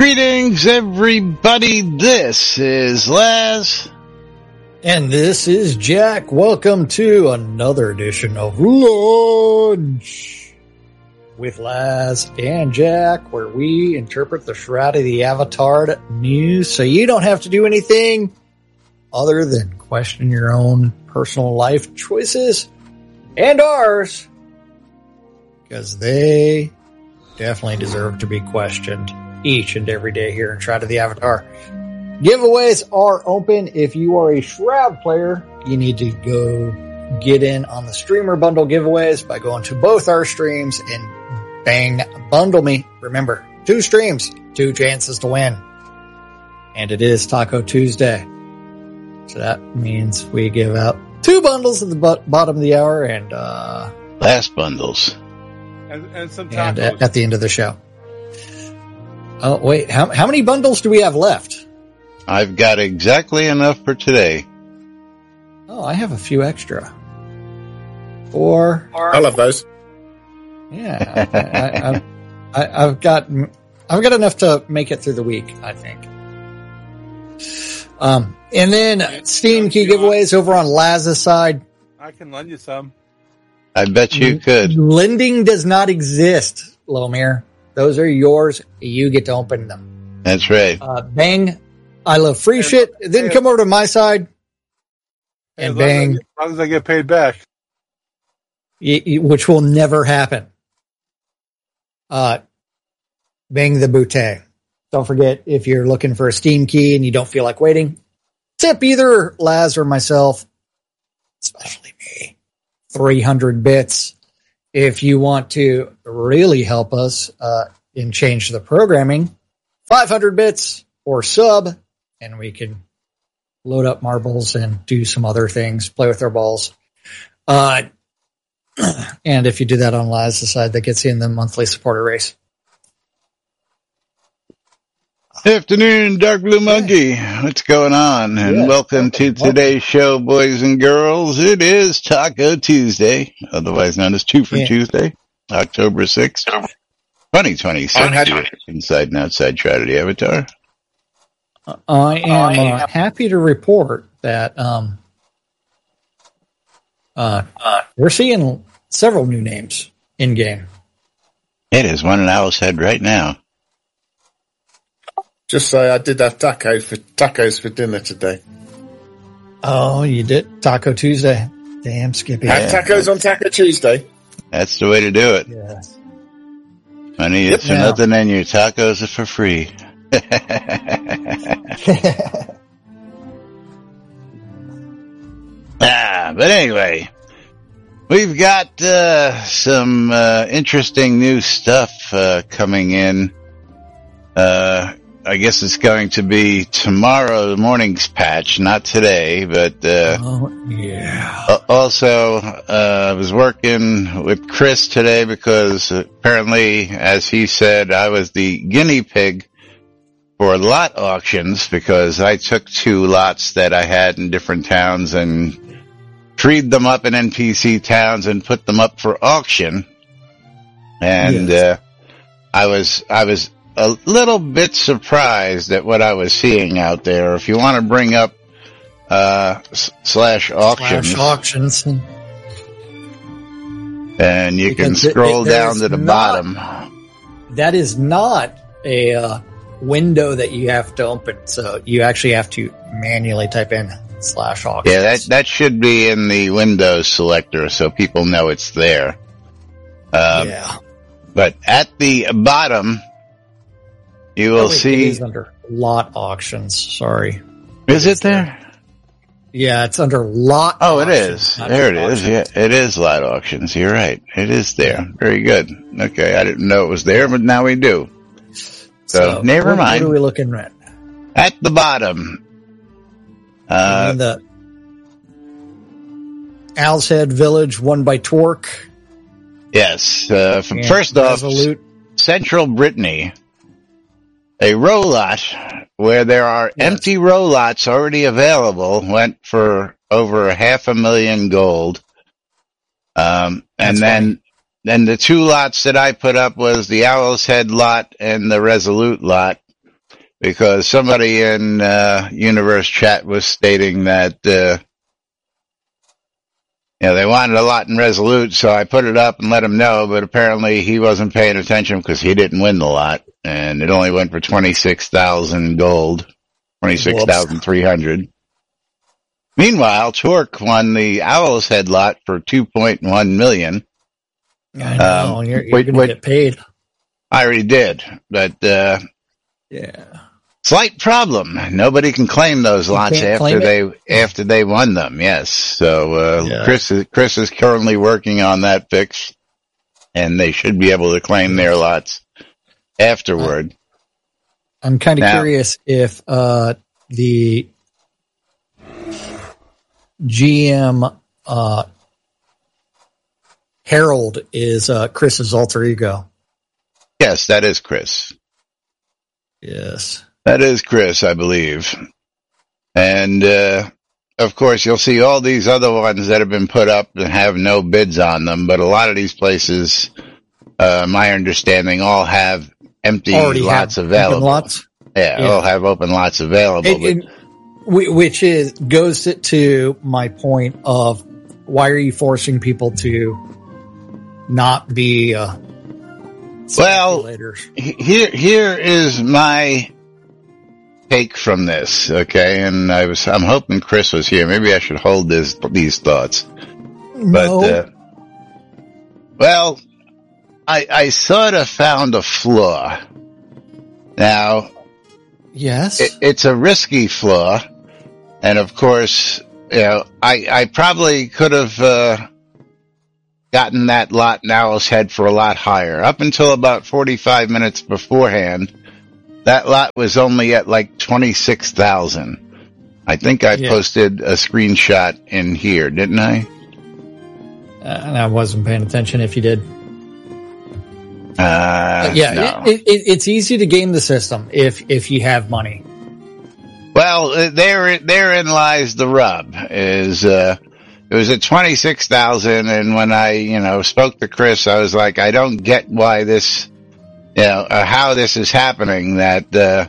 Greetings, everybody. This is Laz. And this is Jack. Welcome to another edition of Lunch with Laz and Jack, where we interpret the Shroud of the Avatar news so you don't have to do anything other than question your own personal life choices and ours, because they definitely deserve to be questioned each and every day here in Shroud of the Avatar. Giveaways are open. If you are a Shroud player, you need to go get in on the streamer bundle giveaways by going to both our streams and bang bundle me. Remember, 2 streams, 2 chances to win. And it is Taco Tuesday. So that means we give out 2 bundles at the bottom of the hour and last bundles. And some tacos. And at the end of the show. Oh, wait, how many bundles do we have left? I've got exactly enough for today. Oh, I have a few extra. Or I love those. Yeah, I've got enough to make it through the week, I think. And then Steam key giveaways over on Laz's side. I can lend you some. I bet you could. Lending does not exist, Lomir. Those are yours. You get to open them. That's right. Bang. I love free shit. Then come over to my side and bang. As long as I get paid back. Which will never happen. Bang the bootay. Don't forget, if you're looking for a Steam key and you don't feel like waiting, tip either Laz or myself, especially me, 300 bits. If you want to really help us and change the programming, 500 bits or sub, and we can load up marbles and do some other things, play with our balls. And if you do that on Laz's side, that gets you in the monthly supporter race. Afternoon, Dark Blue Monkey. What's going on? And welcome to today's show, boys and girls. It is Taco Tuesday, otherwise known as 2 for Tuesday, October 6th, 2026, inside and outside Shroud of the Avatar. I am happy to report that we're seeing several new names in-game. It is one in Owl's Head right now. Just say I did have tacos for dinner today. Oh, you did? Taco Tuesday. Damn, Skippy. Had tacos on Taco Tuesday. That's the way to do it. Yes. Honey, it's for nothing and your tacos are for free. But anyway, we've got some interesting new stuff coming in. I guess it's going to be tomorrow morning's patch, not today, but also I was working with Chris today because apparently, as he said, I was the guinea pig for lot auctions because I took 2 lots that I had in different towns and treed them up in NPC towns and put them up for auction. And I was a little bit surprised at what I was seeing out there. If you want to bring up slash auctions, and you can scroll down to the bottom. That is not a window that you have to open, so you actually have to manually type in slash auctions. Yeah, that should be in the Windows selector so people know it's there. But at the bottom, you will see... It is under lot auctions, sorry. Is it there? Yeah, it's under lot auctions. It is. There it is. Yeah, it is lot auctions. You're right. It is there. Very good. Okay, I didn't know it was there, but now we do. So never mind. What are we looking at? At the bottom. The Owl's Head Village, won by Torque. Yes. First off, Central Brittany. A row lot where there are empty row lots already available went for over 500,000 gold. And then the 2 lots that I put up was the Owl's Head lot and the Resolute lot. because somebody in Universe chat was stating that they wanted a lot in Resolute, so I put it up and let him know, but apparently he wasn't paying attention because he didn't win the lot, and it only went for 26,000 gold, 26,300. Meanwhile, Torque won the Owl's Head lot for 2.1 million. I know, you're going to get paid. I already did, but slight problem. Nobody can claim those lots after they won them. Yes, so Chris is currently working on that fix, and they should be able to claim their lots afterward. I'm kind of curious if the GM Harold is Chris's alter ego. Yes, that is Chris. Yes. That is Chris, I believe. And, of course, you'll see all these other ones that have been put up and have no bids on them, but a lot of these places, my understanding, all have empty lots available. Open lots? Yeah, all have open lots available. Which goes to my point of why are you forcing people to not be speculators? Here is my take from this, okay? And I'm hoping Chris was here. Maybe I should hold these thoughts. No. But I sort of found a flaw. Now, yes, it's a risky flaw, and of course, I probably could have gotten that lot in Owl's Head for a lot higher. Up until about 45 minutes beforehand, that lot was only at like 26,000. I think I posted a screenshot in here, didn't I? And I wasn't paying attention if you did. No. It's easy to game the system if you have money. Well, therein lies the rub. It was at 26,000, and when I, spoke to Chris, I was like, I don't get why this, how this is happening. That,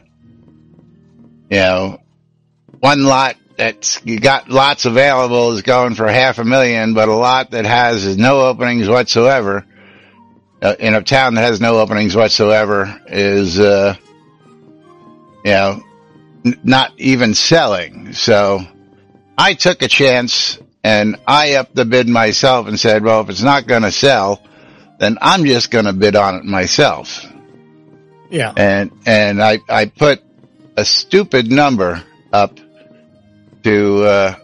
one lot that's you got lots available is going for $500,000, but a lot that has no openings whatsoever. In a town that has no openings whatsoever is, not even selling. So I took a chance and I upped the bid myself and said, well, if it's not going to sell, then I'm just going to bid on it myself. Yeah. And I put a stupid number up to,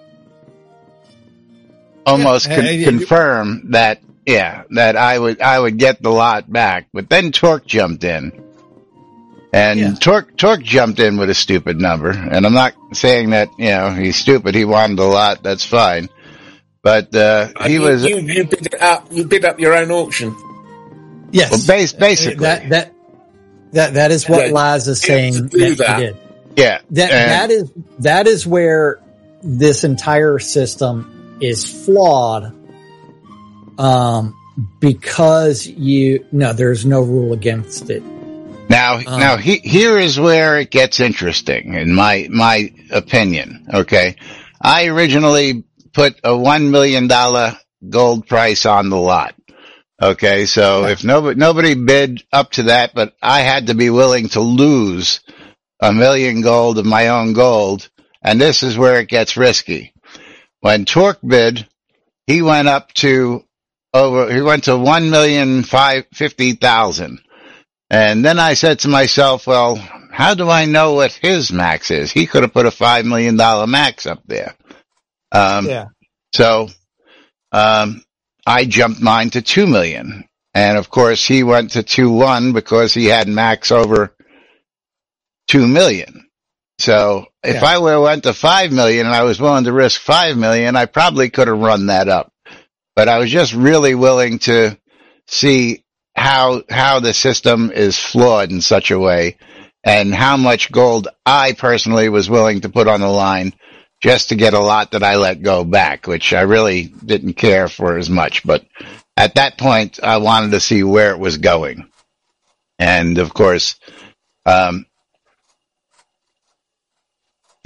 almost confirm that, that I would get the lot back. But then Torque jumped in. And Torque jumped in with a stupid number. And I'm not saying that, he's stupid. He wanted a lot. That's fine. But, he was. You bid it up. You bid up your own auction. Yes. Well, basically. That is what Laz is saying that he did. Yeah. That is where this entire system is flawed. Because there's no rule against it. Now here is where it gets interesting, in my opinion. Okay. I originally put a $1 million gold price on the lot. Okay. So if nobody bid up to that, but I had to be willing to lose $1 million gold of my own gold. And this is where it gets risky. When Torque bid, he went to 1,550,000. And then I said to myself, well, how do I know what his max is? He could have put a $5 million max up there. So, I jumped mine to 2 million. And of course he went to 2.1 because he had max over 2 million. So if I would have went to 5 million and I was willing to risk 5 million, I probably could have run that up. But I was just really willing to see how the system is flawed in such a way, and how much gold I personally was willing to put on the line just to get a lot that I let go back, which I really didn't care for as much. But at that point, I wanted to see where it was going. And of course,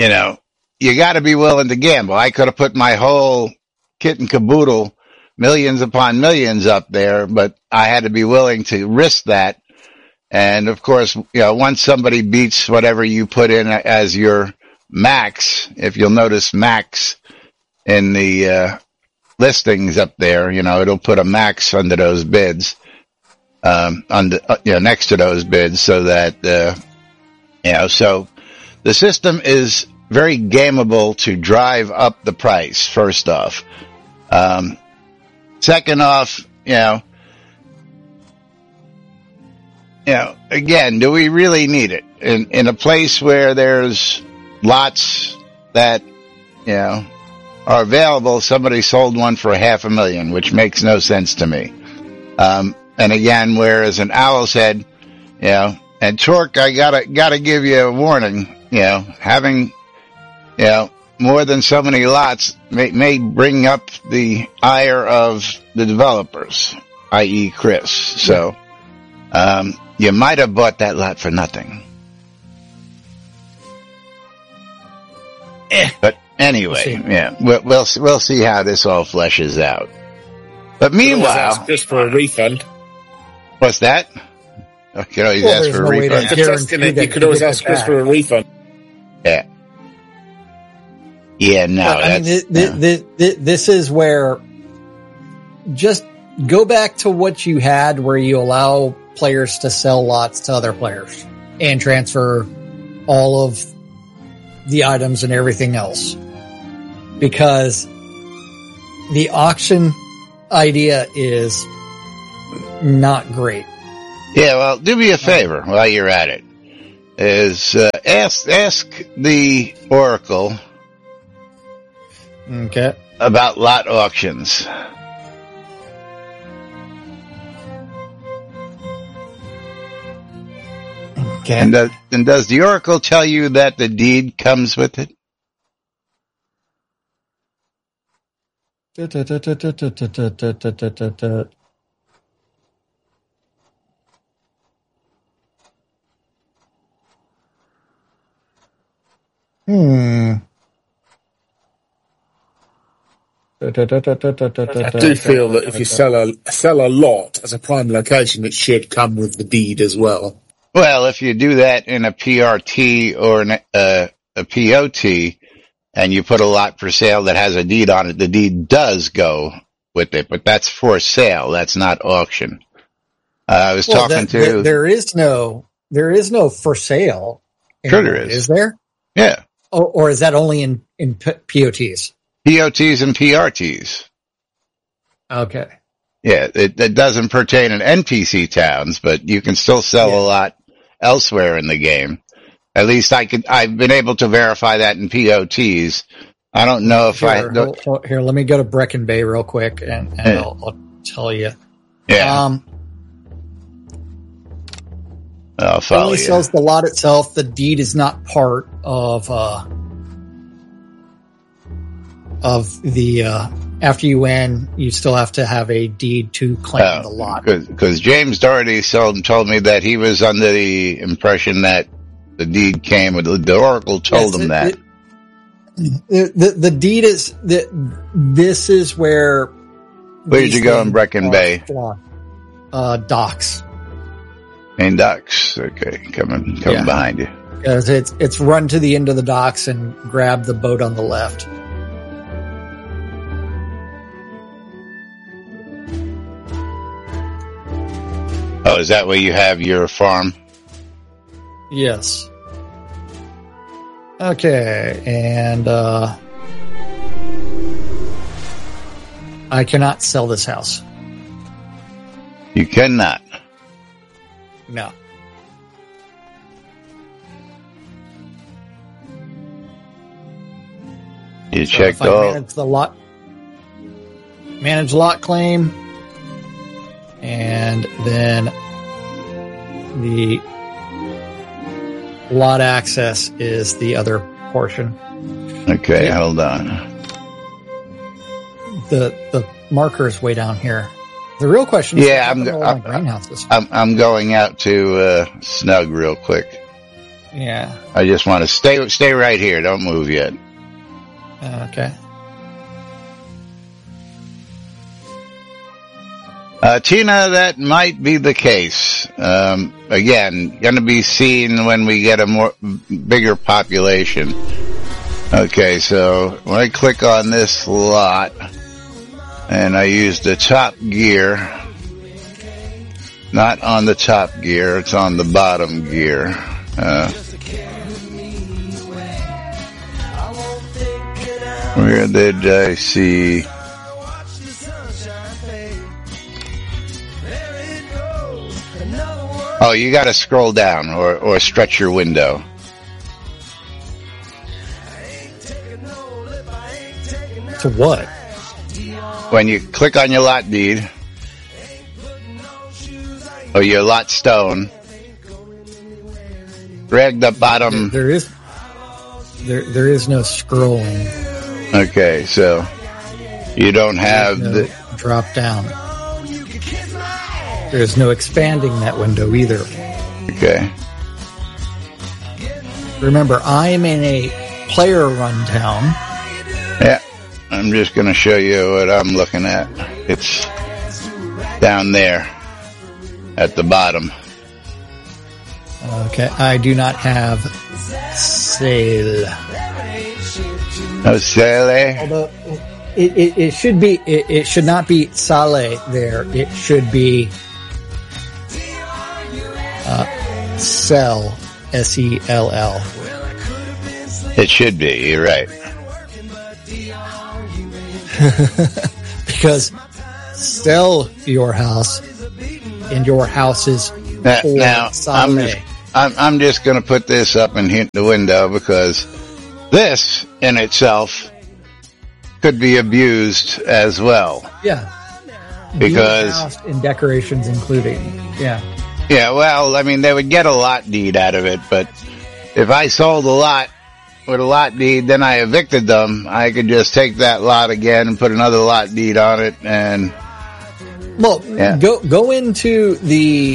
you know, you got to be willing to gamble. I could have put my whole kit and caboodle, millions upon millions up there, but I had to be willing to risk that. And of course, you know, once somebody beats whatever you put in as your max, if you'll notice max in the listings up there, you know, it'll put a max under those bids, next to those bids, so that, so the system is very gameable to drive up the price, first off. Second off, again, do we really need it? In a place where there's lots that, are available, somebody sold one for $500,000, which makes no sense to me. And again, whereas an Owl's Head, and Torque, I gotta give you a warning, having, more than so many lots may bring up the ire of the developers, i.e. Chris. So, you might have bought that lot for nothing. But anyway, we'll see how this all fleshes out. But meanwhile, just for a refund. What's that? You can always ask for a refund. You could always ask Chris for a refund. Yeah. Yeah, no. This is where just go back to what you had, where you allow players to sell lots to other players and transfer all of the items and everything else, because the auction idea is not great. Yeah, well, do me a favor while you're at it. Is ask the Oracle, okay, about lot auctions. Okay. And does the Oracle tell you that the deed comes with it? I do feel that if you sell a lot as a prime location, it should come with the deed as well. Well, if you do that in a PRT or a POT, and you put a lot for sale that has a deed on it, the deed does go with it, but that's for sale. That's not auction. I was talking to... There is no for sale. Sure there is. Is there? Yeah. Or is that only in POTs? POTs and PRTs. Okay. Yeah, it doesn't pertain in NPC towns, but you can still sell a lot elsewhere in the game. At least I've been able to verify that in POTs. I don't know if Here, let me go to Brecon Bay real quick and I'll tell you. Yeah. I'll follow only you. sells the lot itself. The deed is not part of the, after you win, you still have to have a deed to claim the lot. Because James Doherty told me that he was under the impression that the deed came with the Oracle told him that. The deed is this is where. Where did you go in Brecon Bay? Docks. Main docks. Okay, coming behind you. Because it's run to the end of the docks and grab the boat on the left. Oh, is that where you have your farm? Yes. Okay, and I cannot sell this house. You cannot. No. You checked all. Manage lot claim, and then the lot access is the other portion. Okay, hold on. The marker is way down here. The real question is, I'm going out to Snug real quick. Yeah. I just want to stay right here. Don't move yet. Okay. Tina, that might be the case. Again, going to be seen when we get a bigger population. Okay, so when I click on this lot, and I use the top gear, not on the top gear, it's on the bottom gear. Where did I see? Oh, you got to scroll down or stretch your window. To what? When you click on your lot deed or your lot stone, drag the bottom. There is no scrolling. Okay, so you don't have the drop down. There's no expanding that window either. Okay. Remember, I'm in a player run town. Yeah. I'm just going to show you what I'm looking at. It's down there at the bottom. Okay. I do not have sale. No sale? Although it should be, it should not be sale there. It should be sell, S-E-L-L. It should be. You're right. Because sell your house and your house is now sale. I'm just going to put this up and hit the window because this in itself could be abused as well. Yeah. Because in decorations including. Yeah. Yeah, well, I mean, they would get a lot deed out of it, but if I sold a lot with a lot deed, then I evicted them, I could just take that lot again and put another lot deed on it, and... Well, yeah. Go into the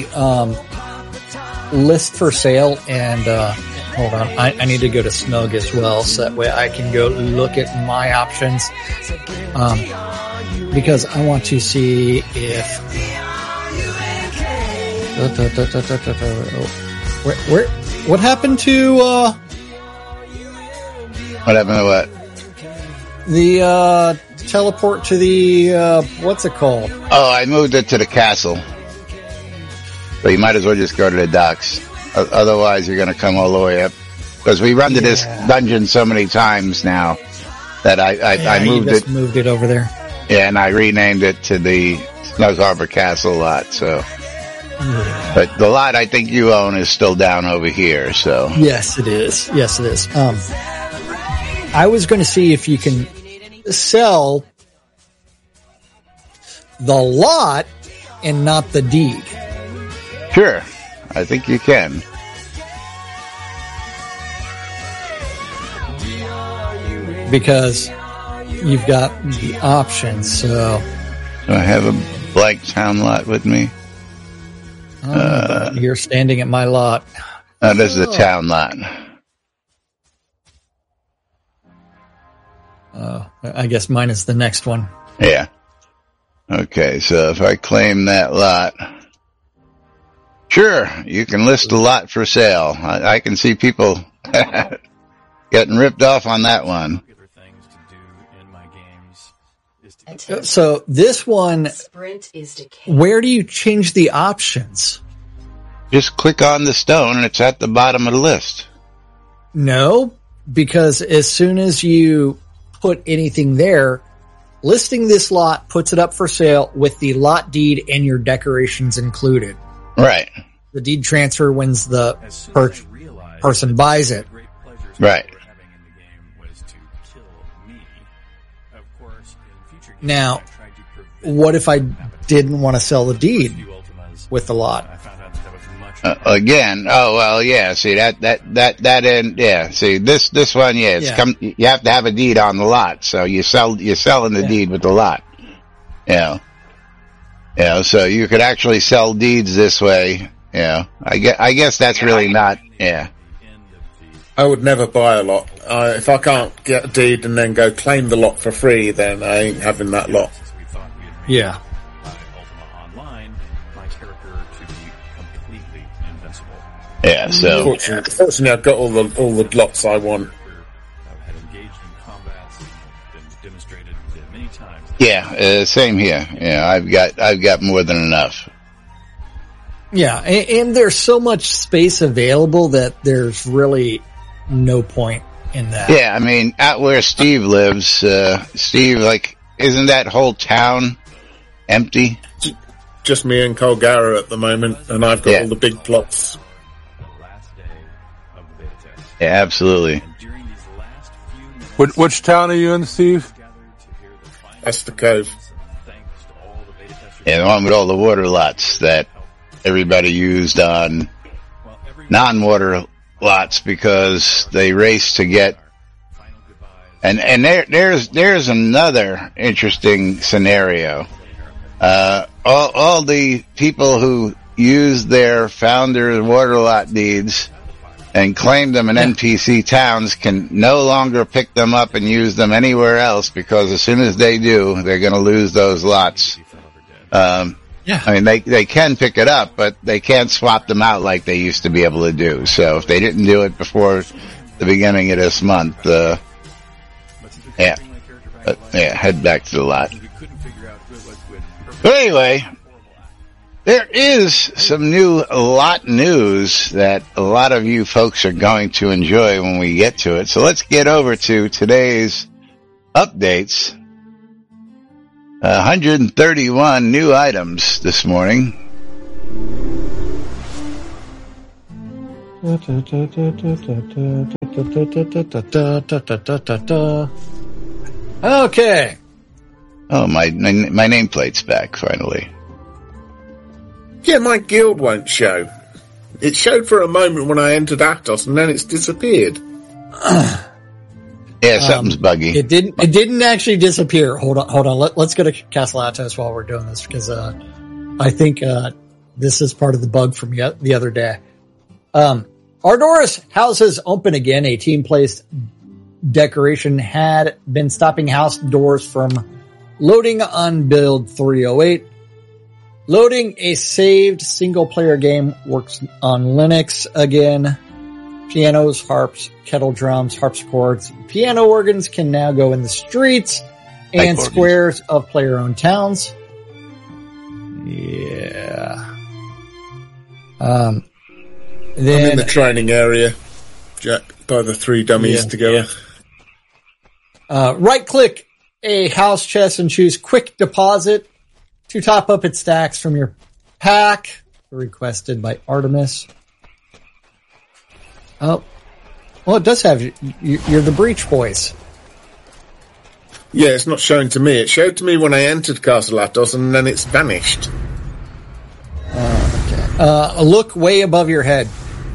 list for sale, and hold on, I need to go to Snug as well, so that way I can go look at my options, because I want to see if... What happened to What happened to what? The teleport to the what's it called? Oh, I moved it to the castle. But you might as well just go to the docks. Otherwise, you're going to come all the way up. Because we run to this dungeon so many times now that I moved it over there. Yeah, and I renamed it to the Snug Harbor Castle lot. So. Yeah. But the lot I think you own is still down over here, so. Yes, it is. Yes, it is. I was going to see if you can sell the lot and not the deed. Sure. I think you can. Because you've got the options, so. Do I have a blank town lot with me? You're standing at my lot. This is a town lot. I guess mine is the next one. Yeah. Okay, so if I claim that lot, sure, you can list a lot for sale. I can see people getting ripped off on that one. So this one, where do you change the options? Just click on the stone and it's at the bottom of the list. No, because as soon as you put anything there, listing this lot puts it up for sale with the lot deed and your decorations included. Right. The deed transfer when's the person buys it. Right. Now, what if I didn't want to sell the deed with the lot? Again, oh well, yeah. See that end, yeah. See this one, yeah. You have to have a deed on the lot, so you're selling the deed with the lot. Yeah. Yeah. So you could actually sell deeds this way. Yeah. I guess that's really not. Yeah. I would never buy a lot. If I can't get a deed and then go claim the lot for free, then I ain't having that lot. Yeah. Yeah, so Fortunately, I've got all the lots I want. yeah, same here. Yeah, I've got more than enough. Yeah, and there's so much space available that there's really no point in that. Yeah, I mean, out where Steve lives, Steve, like, isn't that whole town empty? Just me and Colgara at the moment, and I've got all the big plots. Yeah, absolutely. Which town are you in, Steve? That's the Cove. Yeah, the one with all the water lots that everybody used on non-water lots because they race to get. And there's another interesting scenario. All the people who use their founders' water lot deeds and claim them in NPC towns can no longer pick them up and use them anywhere else because as soon as they do, they're going to lose those lots. I mean, they can pick it up, but they can't swap them out like they used to be able to do. So if they didn't do it before the beginning of this month, head back to the lot. But anyway, there is some new lot news that a lot of you folks are going to enjoy when we get to it. So let's get over to today's updates. 131 new items this morning. Okay. Oh, my nameplate's back finally. Yeah, my guild won't show. It showed for a moment when I entered Atos, and then it's disappeared. Yeah, something's buggy. It didn't actually disappear. Hold on. Let's go to Castle Atos while we're doing this because I think this is part of the bug from the other day. Ardoris houses open again. A team-placed decoration had been stopping house doors from loading on build 308. Loading a saved single-player game works on Linux again. Pianos, harps, kettle drums, harpsichords, piano organs can now go in the streets and squares of player-owned towns. Yeah. Then, I'm in the training area, Jack, by the three dummies together. Right-click a house chest and choose Quick Deposit to top up its stacks from your pack, requested by Artemis. Oh, well, it does have you're the Breach Boys. Yeah, it's not showing to me. It showed to me when I entered Castle Atos, and then it's vanished. Okay. Look way above your head.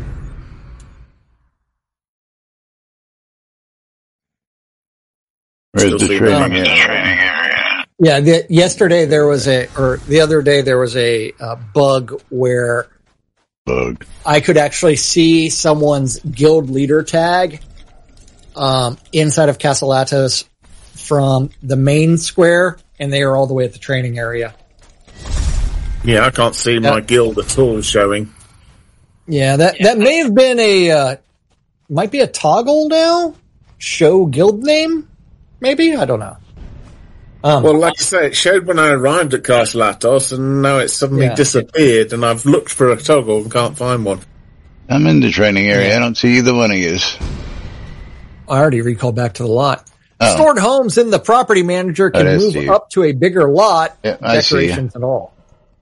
Where's the training area? Yeah, the other day there was a bug where I could actually see someone's guild leader tag inside of Castle Atos from the main square, and they are all the way at the training area. Yeah, I can't see my guild at all showing. Yeah, that may have been might be a toggle now? Show guild name? Maybe? I don't know. Well, like I say, it showed when I arrived at Castle Atos, and now it's suddenly disappeared, and I've looked for a toggle and can't find one. I'm in the training area. I don't see either one of you. I already recalled back to the lot. Oh. Stored homes in the property manager can move up to a bigger lot. Yeah, decorations and all.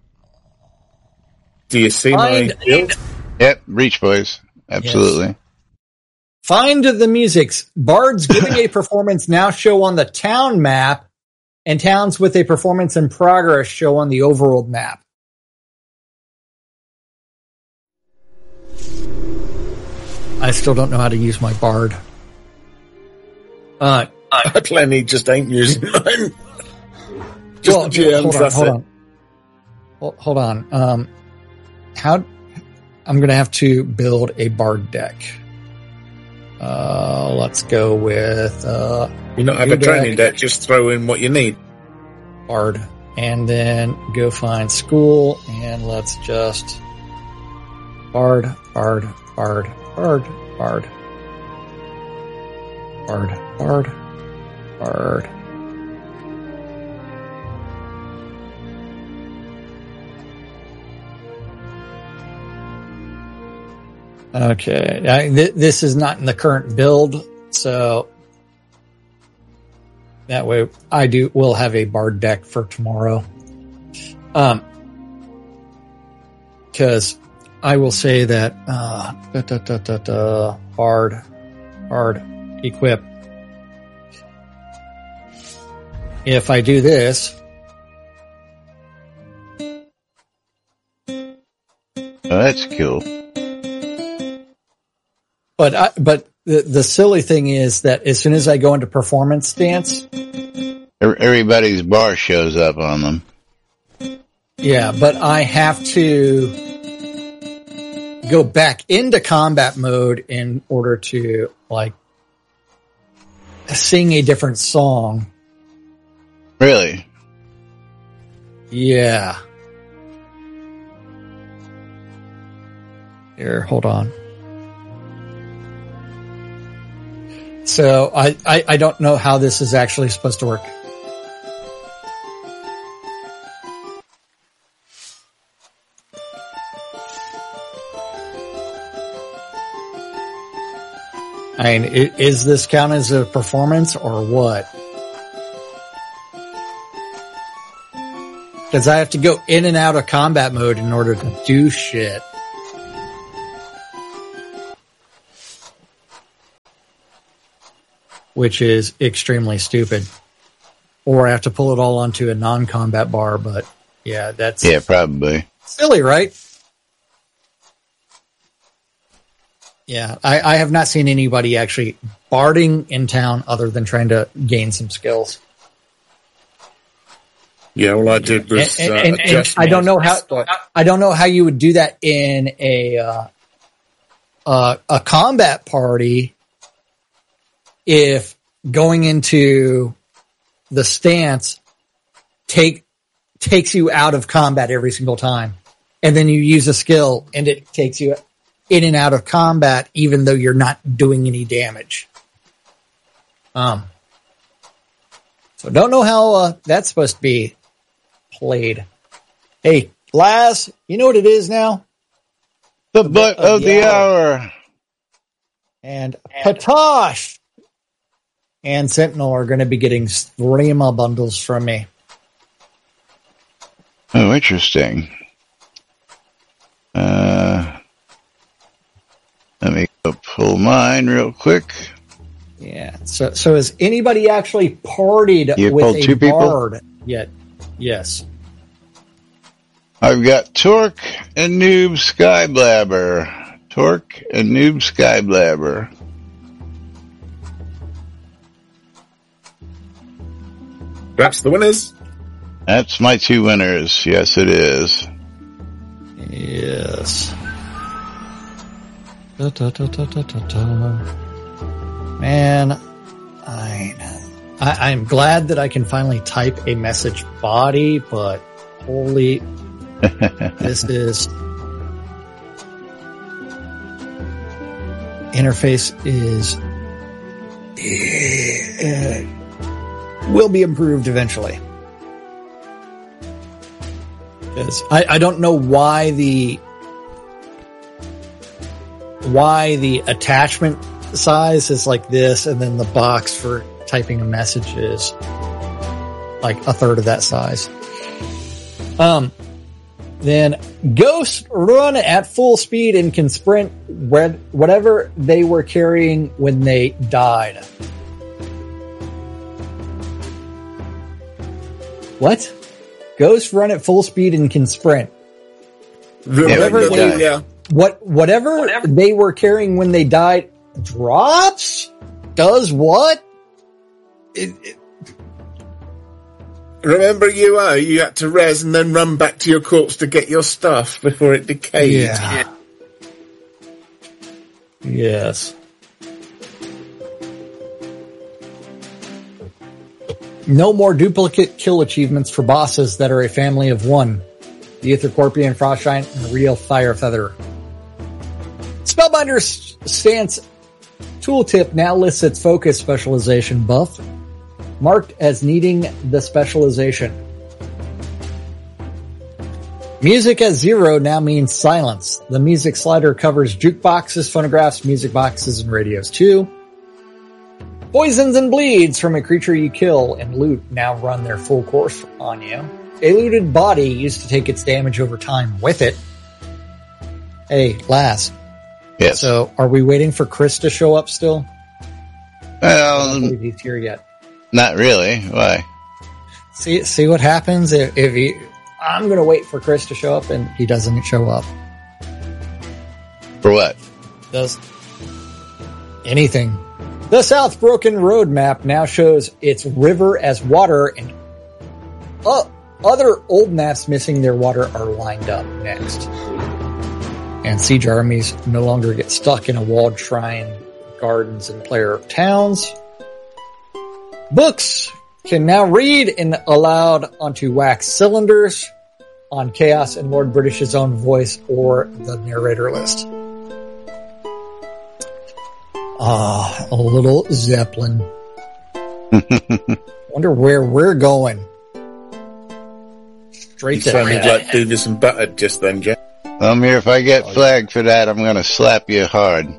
Do you see my guild? Yep, Reach Boys. Absolutely. Yes. Find the musics. Bards giving a performance now show on the town map, and towns with a performance in progress show on the overworld map. I still don't know how to use my Bard. I plenty just ain't using mine. Just hold on. I'm going to have to build a Bard deck. Let's go with You not have a training deck, just throw in what you need. Bard. And then go find school, and let's just Bard. Okay, this is not in the current build, so that way we'll have a Bard deck for tomorrow. Because I will say that Bard equip. If I do this, that's cool. But the silly thing is that as soon as I go into performance stance, everybody's bar shows up on them. Yeah, but I have to go back into combat mode in order to like sing a different song. Really? Yeah. Here, hold on. So I don't know how this is actually supposed to work. I mean, is this count as a performance or what? Because I have to go in and out of combat mode in order to do shit. Which is extremely stupid. Or I have to pull it all onto a non-combat bar, but yeah, that's... Yeah, probably. Silly, right? Yeah, I have not seen anybody actually barding in town other than trying to gain some skills. Yeah, all I did was and I don't know how you would do that in a combat party if going into the stance takes you out of combat every single time, and then you use a skill and it takes you in and out of combat even though you're not doing any damage. So don't know how that's supposed to be played. Hey, Laz, you know what it is now? The butt of the hour. And Patosh and Sentinel are going to be getting Streama bundles from me. Oh, interesting. Let me go pull mine real quick. Yeah. So has anybody actually partied with a bard yet? Yes. I've got Torque and Noob Skyblabber. Torque and Noob Skyblabber. That's the winners. That's my two winners. Yes, it is. Yes. Man, I'm glad that I can finally type a message body, but holy, this is interface is will be improved eventually. Because I don't know why the attachment size is like this, and then the box for typing a message is like a third of that size. Then ghosts run at full speed and can sprint whatever they were carrying when they died. What? Ghosts run at full speed and can sprint. Whatever they were carrying when they died drops? Does what? Remember you had to res and then run back to your corpse to get your stuff before it decayed. Yeah. Yes. No more duplicate kill achievements for bosses that are a family of one. The Aethercorpian, Frostgiant, and Real Firefeather. Spellbinder's Stance Tooltip now lists its focus specialization buff, marked as needing the specialization. Music at 0 now means silence. The music slider covers jukeboxes, phonographs, music boxes, and radios too. Poisons and bleeds from a creature you kill and loot now run their full course on you. A looted body used to take its damage over time with it. Hey, Laz. Yes. So, are we waiting for Chris to show up still? I don't Well, believe he's here yet. not really. Why? See what happens if he... I'm going to wait for Chris to show up and he doesn't show up. For what? Does anything. The South Broken Road map now shows its river as water, and other old maps missing their water are lined up next. And siege armies no longer get stuck in a walled shrine, gardens, and player towns. Books can now read in aloud onto wax cylinders on Chaos and Lord British's own voice or the narrator list. A little Zeppelin. Wonder where we're going. Straight You to sounded like Beavis and Butthead just then, Jack. Amir, if I get flagged for that, I'm going to slap you hard.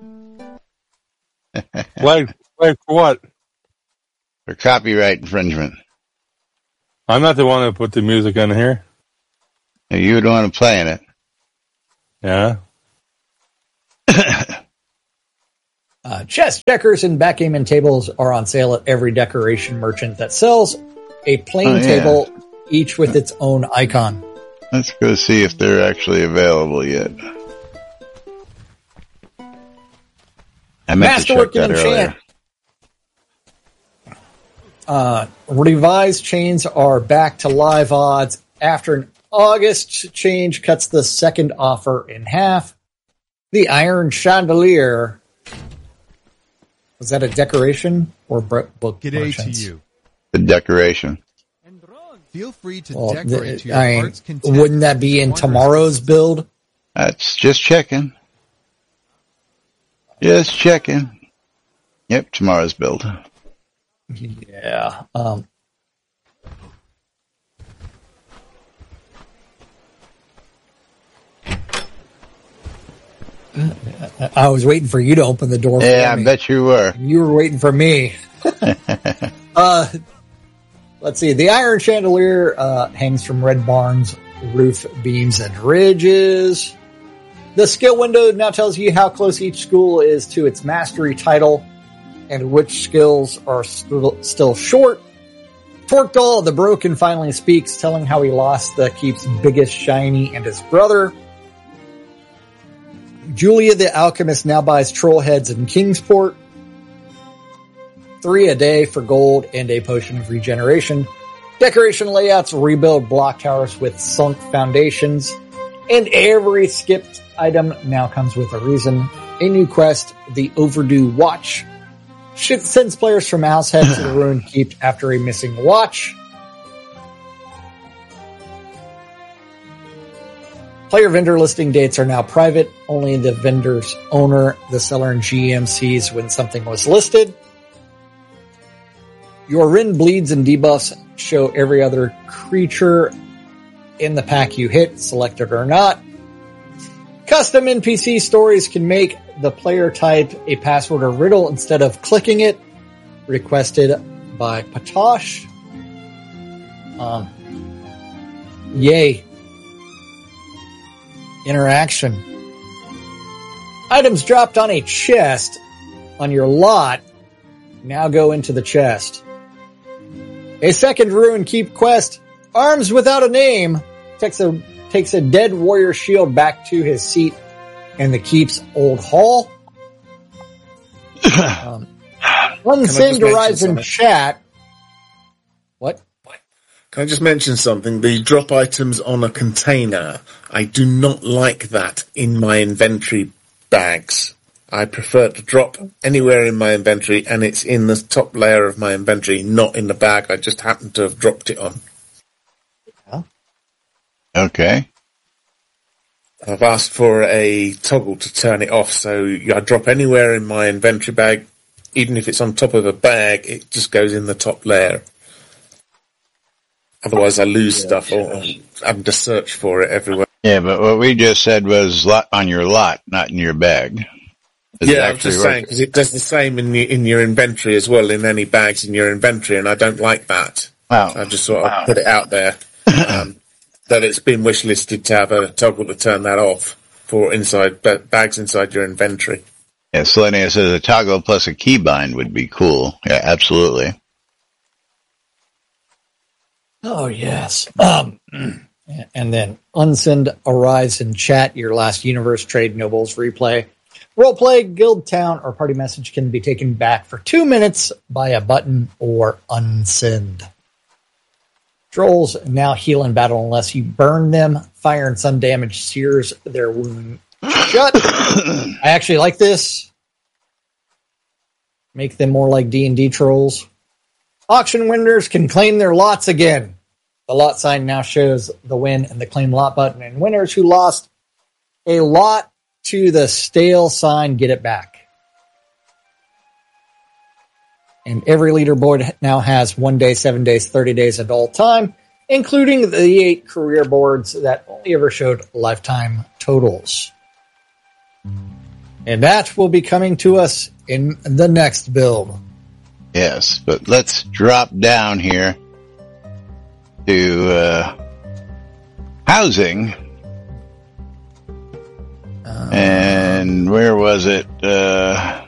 Flag for what? For copyright infringement. I'm not the one who put the music in here. You were the one playing it. Yeah. Chess, checkers, and backgammon tables are on sale at every decoration merchant that sells a plain table, each with its own icon. Let's go see if they're actually available yet. I meant to check Masterwork that and earlier. Enchant. Revised chains are back to live odds after an August change cuts the second offer in half. The Iron Chandelier. Was that a decoration or book G'day merchants? to you. The decoration. Feel free to Well, decorate your heart's content. wouldn't that be in tomorrow's build? That's just checking. Just checking. Yep, tomorrow's build. Yeah. I was waiting for you to open the door. Yeah, for me. I bet you were. You were waiting for me. Let's see. The Iron Chandelier hangs from Red Barn's roof beams and ridges. The skill window now tells you how close each school is to its mastery title and which skills are still short. Torkdal the Broken finally speaks, telling how he lost the keep's biggest shiny and his brother. Julia the Alchemist now buys troll heads in Kingsport. 3 a day for gold and a potion of regeneration. Decoration layouts rebuild block towers with sunk foundations. And every skipped item now comes with a reason. A new quest, the Overdue Watch, sends players from Househead to the Ruined Keep after a missing watch. Player vendor listing dates are now private. Only the vendor's owner, the seller, and GM sees when something was listed. Your Rin bleeds and debuffs show every other creature in the pack you hit, selected or not. Custom NPC stories can make the player type a password or riddle instead of clicking it. Requested by Patosh. Yay. Interaction. Items dropped on a chest on your lot now go into the chest. A second Ruined Keep quest, Arms Without a Name, takes a dead warrior shield back to his seat in the Keep's old hall. Unsend arrives in chat. What? Can I just mention something? The drop items on a container. I do not like that in my inventory bags. I prefer to drop anywhere in my inventory, and it's in the top layer of my inventory, not in the bag I just happened to have dropped it on. Okay. I've asked for a toggle to turn it off, so I drop anywhere in my inventory bag, even if it's on top of a bag, it just goes in the top layer. Otherwise I lose stuff or having to search for it everywhere. Yeah, but what we just said was on your lot, not in your bag. Yeah, I'm just saying, because it does the same in your inventory as well, in any bags in your inventory, and I don't like that. Wow. I just thought I'd put it out there. That it's been wishlisted to have a toggle to turn that off for bags inside your inventory. Yeah, Selenia says a toggle plus a keybind would be cool. Yeah, absolutely. Oh, yes. And then Unsend arrives in chat. Your last Universe Trade Nobles replay. Roleplay, Guild Town, or party message can be taken back for 2 minutes by a button or unsend. Trolls now heal in battle unless you burn them. Fire and sun damage sears their wound shut. I actually like this. Make them more like D&D trolls. Auction winners can claim their lots again. The lot sign now shows the win and the claim lot button, and winners who lost a lot to the stale sign get it back. And every leaderboard now has 1 day, 7 days, 30 days, and all time, including the 8 career boards that only ever showed lifetime totals. And that will be coming to us in the next build. Yes, but let's drop down here to housing. And where was it?